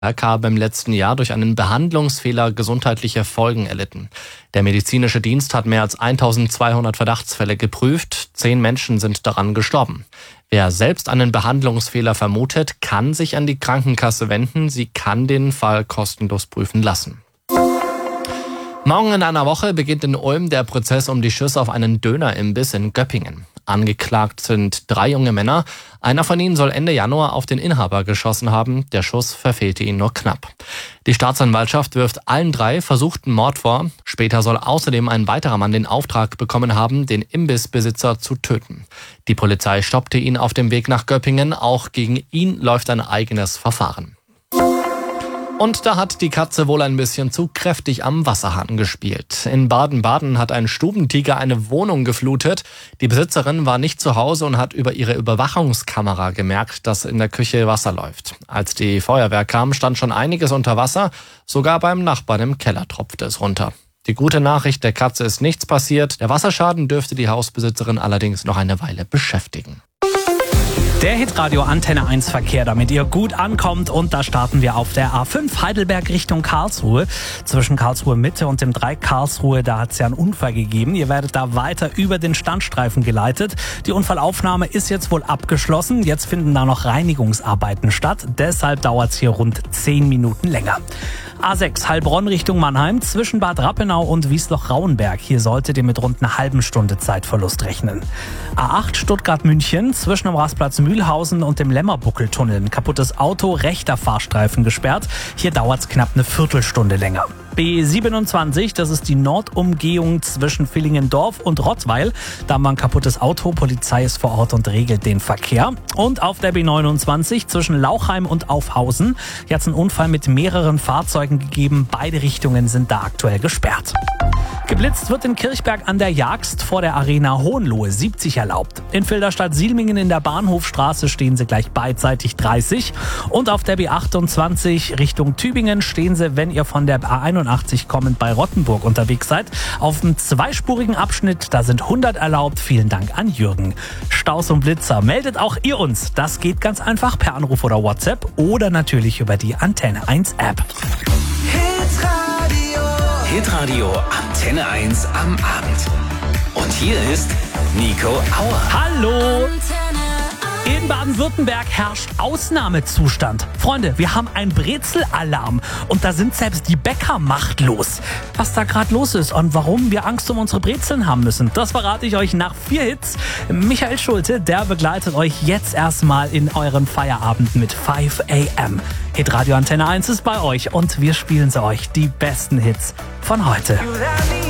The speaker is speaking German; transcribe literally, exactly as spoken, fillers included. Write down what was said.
Berg habe im letzten Jahr durch einen Behandlungsfehler gesundheitliche Folgen erlitten. Der medizinische Dienst hat mehr als eintausendzweihundert Verdachtsfälle geprüft. Zehn Menschen sind daran gestorben. Wer selbst einen Behandlungsfehler vermutet, kann sich an die Krankenkasse wenden. Sie kann den Fall kostenlos prüfen lassen. Morgen in einer Woche beginnt in Ulm der Prozess um die Schüsse auf einen Dönerimbiss in Göppingen. Angeklagt sind drei junge Männer. Einer von ihnen soll Ende Januar auf den Inhaber geschossen haben. Der Schuss verfehlte ihn nur knapp. Die Staatsanwaltschaft wirft allen drei versuchten Mord vor. Später soll außerdem ein weiterer Mann den Auftrag bekommen haben, den Imbissbesitzer zu töten. Die Polizei stoppte ihn auf dem Weg nach Göppingen. Auch gegen ihn läuft ein eigenes Verfahren. Und da hat die Katze wohl ein bisschen zu kräftig am Wasserhahn gespielt. In Baden-Baden hat ein Stubentiger eine Wohnung geflutet. Die Besitzerin war nicht zu Hause und hat über ihre Überwachungskamera gemerkt, dass in der Küche Wasser läuft. Als die Feuerwehr kam, stand schon einiges unter Wasser. Sogar beim Nachbarn im Keller tropfte es runter. Die gute Nachricht, der Katze ist nichts passiert. Der Wasserschaden dürfte die Hausbesitzerin allerdings noch eine Weile beschäftigen. Der Hitradio Antenne eins Verkehr, damit ihr gut ankommt, und da starten wir auf der A fünf Heidelberg Richtung Karlsruhe. Zwischen Karlsruhe Mitte und dem Dreieck Karlsruhe, da hat es ja einen Unfall gegeben. Ihr werdet da weiter über den Standstreifen geleitet. Die Unfallaufnahme ist jetzt wohl abgeschlossen. Jetzt finden da noch Reinigungsarbeiten statt. Deshalb dauert es hier rund zehn Minuten länger. A sechs Heilbronn Richtung Mannheim, zwischen Bad Rappenau und Wiesloch-Rauenberg. Hier solltet ihr mit rund einer halben Stunde Zeitverlust rechnen. A acht Stuttgart-München, zwischen dem Rastplatz Mühlhausen und dem Lämmerbuckeltunnel. Ein kaputtes Auto, rechter Fahrstreifen gesperrt. Hier dauert es knapp eine Viertelstunde länger. B siebenundzwanzig, das ist die Nordumgehung zwischen Villingendorf und Rottweil. Da haben wir ein kaputtes Auto, Polizei ist vor Ort und regelt den Verkehr. Und auf der B neunundzwanzig zwischen Lauchheim und Aufhausen. Hier hat es einen Unfall mit mehreren Fahrzeugen gegeben. Beide Richtungen sind da aktuell gesperrt. Geblitzt wird in Kirchberg an der Jagst vor der Arena Hohenlohe, siebzig erlaubt. In Filderstadt-Sielmingen in der Bahnhofstraße stehen sie gleich beidseitig dreißig. Und auf der B achtundzwanzig Richtung Tübingen stehen sie, wenn ihr von der A einundachtzig kommend bei Rottenburg unterwegs seid, auf dem zweispurigen Abschnitt. Da sind hundert erlaubt. Vielen Dank an Jürgen. Staus und Blitzer, meldet auch ihr uns. Das geht ganz einfach per Anruf oder WhatsApp oder natürlich über die Antenne eins App. Hitradio Antenne eins am Abend. Und hier ist Nico Auer. Hallo! In Baden-Württemberg herrscht Ausnahmezustand. Freunde, wir haben einen Brezelalarm und da sind selbst die Bäcker machtlos. Was da gerade los ist und warum wir Angst um unsere Brezeln haben müssen, das verrate ich euch nach vier Hits. Michael Schulte, der begleitet euch jetzt erstmal in euren Feierabend mit fünf a m. Hitradio Antenne eins ist bei euch und wir spielen sie euch, die besten Hits von heute.